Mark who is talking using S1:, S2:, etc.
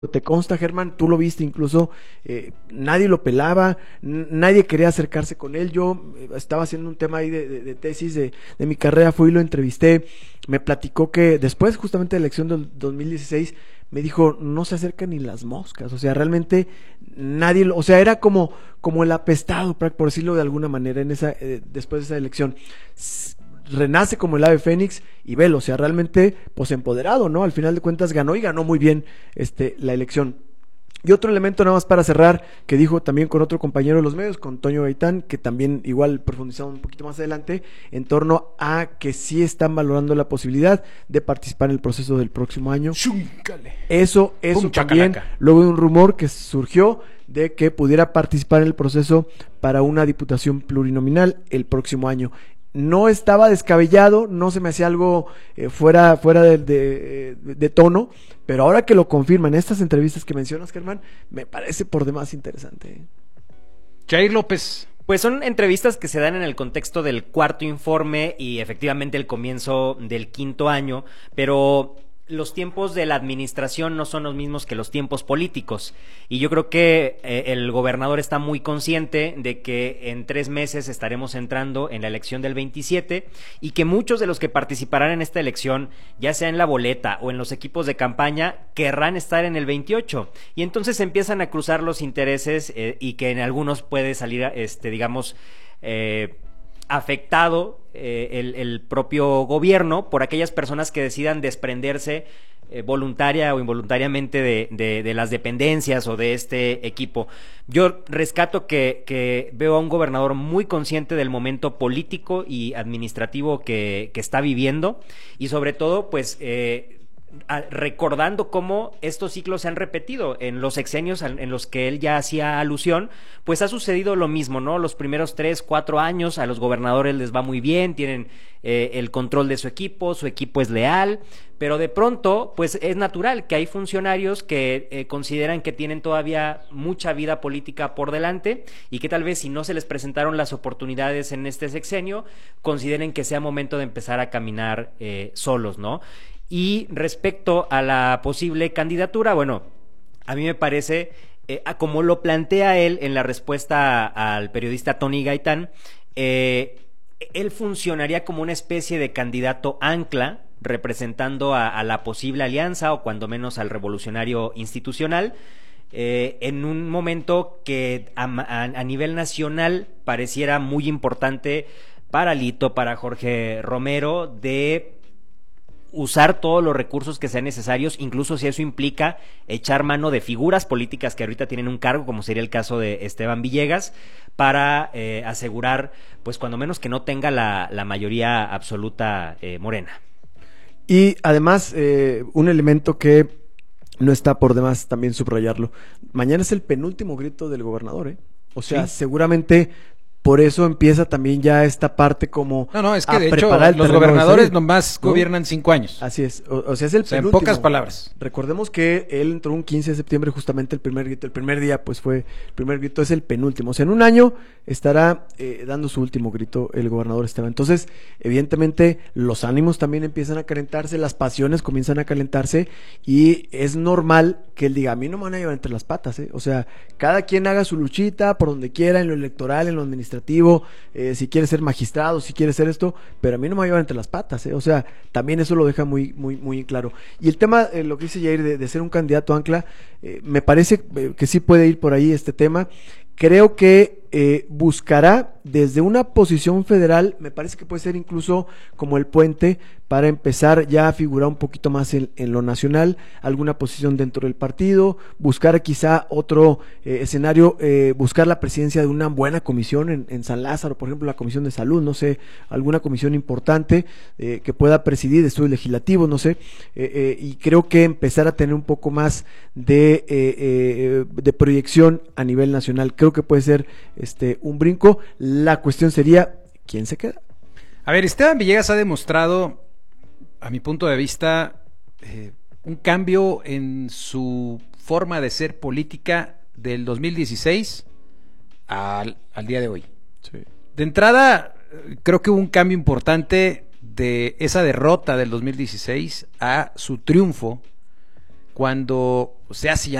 S1: Te consta, Germán, tú lo viste incluso, nadie lo pelaba, nadie quería acercarse con él. Yo estaba haciendo un tema ahí de tesis de mi carrera, fui y lo entrevisté, me platicó que después justamente de la elección del 2016, me dijo, no se acercan ni las moscas, o sea, realmente nadie, o sea, era como el apestado, por decirlo de alguna manera, en esa después de esa elección. Renace como el ave fénix y velo, o sea, realmente pues empoderado, ¿no? Al final de cuentas ganó y ganó muy bien la elección. Y otro elemento nada más para cerrar, que dijo también con otro compañero de los medios, con Toño Gaitán, que también igual profundizamos un poquito más adelante, en torno a que sí están valorando la posibilidad de participar en el proceso del próximo año.
S2: ¡Chúncale!
S1: Eso también, luego de un rumor que surgió de que pudiera participar en el proceso para una diputación plurinominal el próximo año. No estaba descabellado, no se me hacía algo fuera de tono, pero ahora que lo confirman estas entrevistas que mencionas, Germán, me parece por demás interesante.
S2: Jair López.
S3: Pues son entrevistas que se dan en el contexto del cuarto informe y efectivamente el comienzo del quinto año, pero los tiempos de la administración no son los mismos que los tiempos políticos, y yo creo que el gobernador está muy consciente de que en 3 meses estaremos entrando en la elección del 27 y que muchos de los que participarán en esta elección, ya sea en la boleta o en los equipos de campaña, querrán estar en el 28, y entonces empiezan a cruzar los intereses y que en algunos puede salir, digamos, afectado el propio gobierno por aquellas personas que decidan desprenderse voluntaria o involuntariamente de las dependencias o de este equipo. Yo rescato que veo a un gobernador muy consciente del momento político y administrativo que está viviendo, y sobre todo pues recordando cómo estos ciclos se han repetido en los sexenios en los que él ya hacía alusión, pues ha sucedido lo mismo, ¿no? Los primeros 3-4 años a los gobernadores les va muy bien, tienen el control de su equipo es leal, pero de pronto pues es natural que hay funcionarios que consideran que tienen todavía mucha vida política por delante y que tal vez si no se les presentaron las oportunidades en este sexenio, consideren que sea momento de empezar a caminar solos, ¿no? Y respecto a la posible candidatura, bueno, a mí me parece, como lo plantea él en la respuesta al periodista Tony Gaitán, él funcionaría como una especie de candidato ancla, representando a la posible alianza o cuando menos al revolucionario institucional, en un momento que a nivel nacional pareciera muy importante para Lito, para Jorge Romero, de usar todos los recursos que sean necesarios, incluso si eso implica echar mano de figuras políticas que ahorita tienen un cargo, como sería el caso de Esteban Villegas, para asegurar, pues cuando menos que no tenga la mayoría absoluta morena.
S1: Y además, un elemento que no está por demás también subrayarlo, mañana es el penúltimo grito del gobernador, O sea, sí, seguramente por eso empieza también ya esta parte como
S2: No, es que de hecho los gobernadores nomás gobiernan 5 años.
S1: Así es, o sea, es el penúltimo.
S2: En pocas palabras.
S1: Recordemos que él entró un 15 de septiembre, justamente el primer grito, el primer día pues fue, el primer grito es el penúltimo, o sea, en un año estará dando su último grito el gobernador Esteban. Entonces, evidentemente, los ánimos también empiezan a calentarse, las pasiones comienzan a calentarse, y es normal que él diga, a mí no me van a llevar entre las patas, o sea, cada quien haga su luchita por donde quiera, en lo electoral, en lo administrativo, si quiere ser magistrado, si quiere ser esto, pero a mí no me va a llevar entre las patas, o sea, también eso lo deja muy, muy, muy claro. Y el tema, lo que dice Jair de ser un candidato ancla, me parece que sí puede ir por ahí este tema. Creo que buscará desde una posición federal, me parece que puede ser incluso como el puente para empezar ya a figurar un poquito más en lo nacional, alguna posición dentro del partido, buscar quizá otro escenario, buscar la presidencia de una buena comisión en San Lázaro, por ejemplo, la Comisión de Salud, no sé, alguna comisión importante que pueda presidir estudios legislativos, no sé, y creo que empezar a tener un poco más de proyección a nivel nacional, creo que puede ser un brinco. La cuestión sería, ¿quién se queda?
S2: A ver, Esteban Villegas ha demostrado, a mi punto de vista, un cambio en su forma de ser política del 2016 al día de hoy.
S1: Sí.
S2: De entrada, creo que hubo un cambio importante de esa derrota del 2016 a su triunfo cuando se hace